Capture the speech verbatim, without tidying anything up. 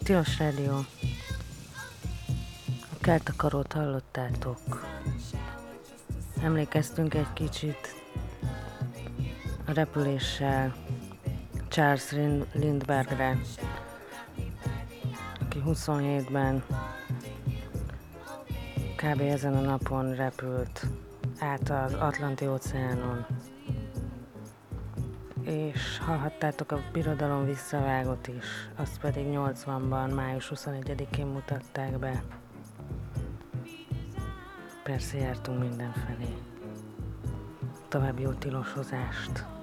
Tilos Rádió. A Keltakarót hallottátok. Emlékeztünk egy kicsit a repüléssel Charles Lindberghre, aki huszonhétben kb. Ezen a napon repült át az Atlanti-óceánon. És hallhattátok a Birodalom visszavágott is, azt pedig nyolcvanban, május huszonegyedikén mutatták be. Persze jártunk mindenfelé. További jó tilosozást!